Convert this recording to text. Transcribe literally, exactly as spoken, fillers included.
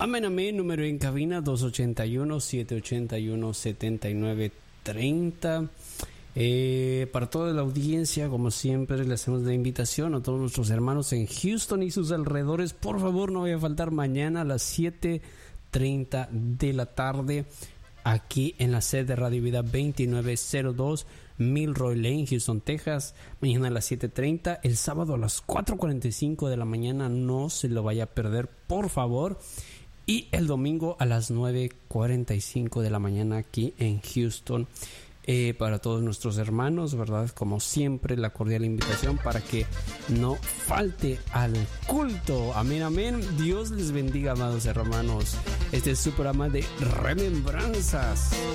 Amén, amén. Número en cabina dos ochenta y uno, siete ochenta y uno, setenta y nueve treinta. Eh, para toda la audiencia, como siempre, le hacemos la invitación a todos nuestros hermanos en Houston y sus alrededores. Por favor, no vaya a faltar mañana a las siete treinta de la tarde aquí en la sede de Radio Vida veintinueve cero dos Milroy Lane, Houston, Texas. Mañana a las siete treinta, el sábado a las cuatro cuarenta y cinco de la mañana. No se lo vaya a perder, por favor. Y el domingo a las nueve cuarenta y cinco de la mañana aquí en Houston. Eh, para todos nuestros hermanos, ¿verdad? Como siempre, la cordial invitación para que no falte al culto. Amén, amén. Dios les bendiga, amados hermanos. Este es su programa de Remembranzas.